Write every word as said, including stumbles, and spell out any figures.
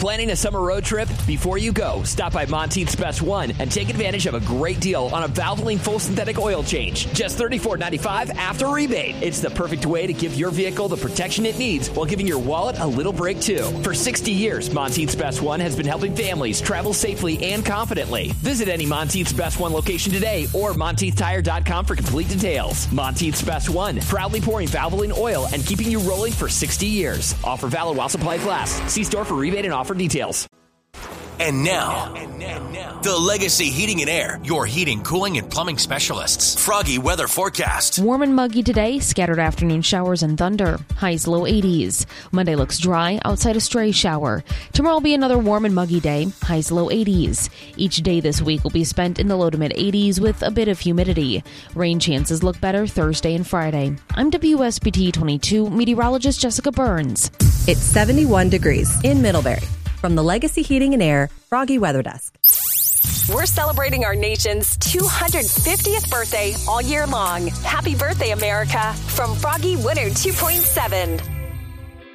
Planning a summer road trip? Before you go, stop by Monteith's Best One and take advantage of a great deal on a Valvoline full synthetic oil change. Just thirty-four ninety-five after rebate. It's the perfect way to give your vehicle the protection it needs while giving your wallet a little break, too. For sixty years, Monteith's Best One has been helping families travel safely and confidently. Visit any Monteith's Best One location today or Monteith Tire dot com for complete details. Monteith's Best One, proudly pouring Valvoline oil and keeping you rolling for sixty years. Offer valid while supplies last. See store for rebate and offer details. And now, and now, the Legacy Heating and Air, your heating, cooling, and plumbing specialists. Froggy weather forecast. Warm and muggy today, scattered afternoon showers and thunder. Highs low eighties. Monday looks dry, outside a stray shower. Tomorrow will be another warm and muggy day, highs low eighties. Each day this week will be spent in the low to mid eighties with a bit of humidity. Rain chances look better Thursday and Friday. I'm W S B T twenty-two meteorologist Jessica Burns. It's seventy-one degrees in Middlebury. From the Legacy Heating and Air Froggy Weather Desk. We're celebrating our nation's two hundred fiftieth birthday all year long. Happy birthday, America, from Froggy Winter two point seven.